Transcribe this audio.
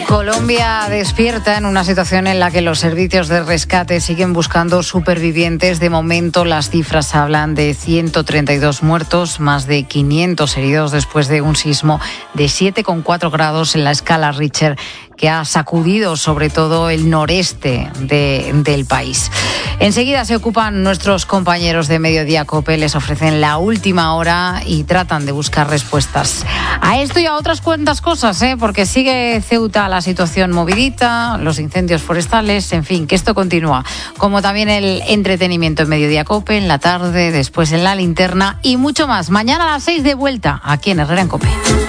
Colombia despierta en una situación en la que los servicios de rescate siguen buscando supervivientes. De momento, las cifras hablan de 132 muertos, más de 500 heridos después de un sismo de 7,4 grados en la escala Richter, que ha sacudido sobre todo el noreste del país. Enseguida se ocupan nuestros compañeros de Mediodía COPE, les ofrecen la última hora y tratan de buscar respuestas a esto y a otras cuantas cosas, porque sigue Ceuta la situación movidita, los incendios forestales, en fin, que esto continúa. Como también el entretenimiento en Mediodía COPE, en la tarde, después en La Linterna y mucho más. Mañana a las 6 de vuelta, aquí en Herrera en COPE.